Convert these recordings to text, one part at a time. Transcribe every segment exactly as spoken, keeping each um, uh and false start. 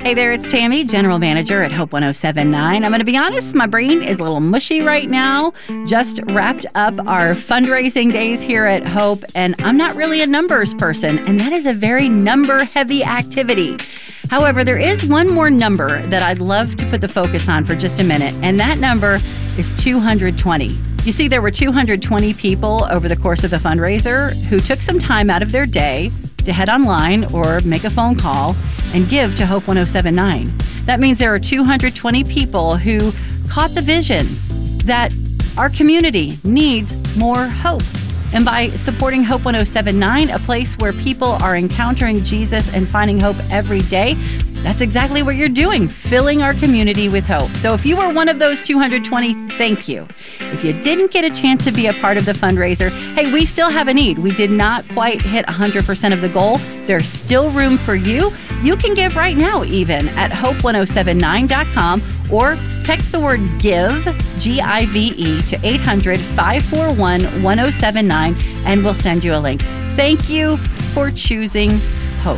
Hey there, it's Tammy, General Manager at Hope one oh seven point nine. I'm going to be honest, my brain is a little mushy right now. Just wrapped up our fundraising days here at Hope, and I'm not really a numbers person, and that is a very number-heavy activity. However, there is one more number that I'd love to put the focus on for just a minute, and that number is two hundred twenty. You see, there were two hundred twenty people over the course of the fundraiser who took some time out of their day to head online or make a phone call and give to Hope one oh seven point nine. That means there are two hundred twenty people who caught the vision that our community needs more hope. And by supporting Hope one oh seven point nine, a place where people are encountering Jesus and finding hope every day, that's exactly what you're doing, filling our community with hope. So if you were one of those two hundred twenty, thank you. If you didn't get a chance to be a part of the fundraiser, hey, we still have a need. We did not quite hit one hundred percent of the goal. There's still room for you. You can give right now even at hope one oh seven nine dot com or text the word GIVE, G I V E, to eight hundred, five four one, one oh seven nine, and we'll send you a link. Thank you for choosing hope.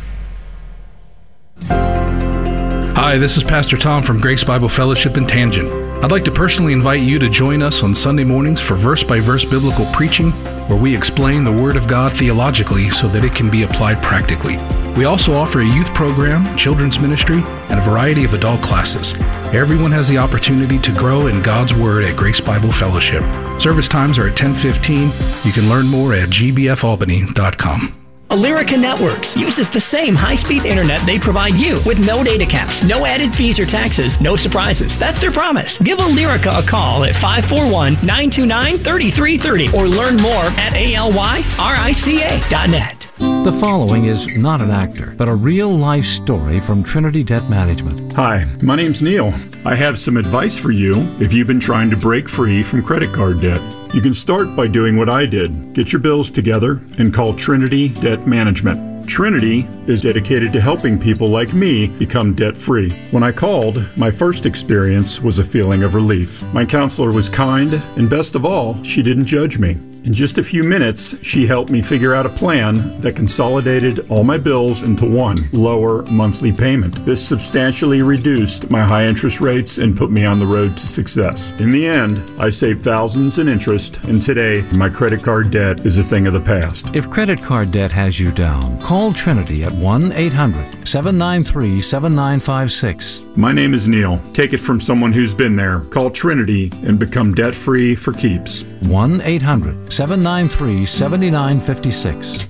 Hi, this is Pastor Tom from Grace Bible Fellowship in Tangent. I'd like to personally invite you to join us on Sunday mornings for verse-by-verse biblical preaching, where we explain the Word of God theologically so that it can be applied practically. We also offer a youth program, children's ministry, and a variety of adult classes. Everyone has the opportunity to grow in God's Word at Grace Bible Fellowship. Service times are at ten fifteen. You can learn more at g b f albany dot com. Alerica Networks uses the same high-speed internet they provide you with no data caps, no added fees or taxes, no surprises. That's their promise. Give Alerica a call at five four one, nine two nine, three three three zero or learn more at A L Y R I C A dot net. The following is not an actor, but a real-life story from Trinity Debt Management. Hi, my name's Neil. I have some advice for you if you've been trying to break free from credit card debt. You can start by doing what I did. Get your bills together and call Trinity Debt Management. Trinity is dedicated to helping people like me become debt-free. When I called, my first experience was a feeling of relief. My counselor was kind, and best of all, she didn't judge me. In just a few minutes, she helped me figure out a plan that consolidated all my bills into one lower monthly payment. This substantially reduced my high interest rates and put me on the road to success. In the end, I saved thousands in interest, and today, my credit card debt is a thing of the past. If credit card debt has you down, call Trinity at one eight hundred, seven nine three, seven nine five six. My name is Neil. Take it from someone who's been there. Call Trinity and become debt-free for keeps. one eight hundred, seven nine three, seven nine five six.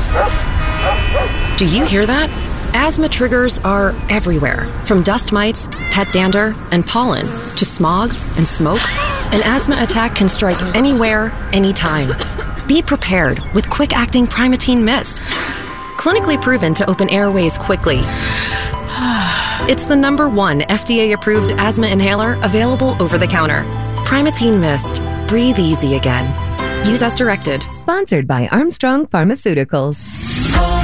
Do you hear that? Asthma triggers are everywhere, from dust mites, pet dander, and pollen, to smog and smoke. An asthma attack can strike anywhere, anytime. Be prepared with quick-acting Primatene Mist. Clinically proven to open airways quickly. It's the number one F D A-approved asthma inhaler available over the counter. Primatene Mist. Breathe easy again. Use as directed. Sponsored by Armstrong Pharmaceuticals.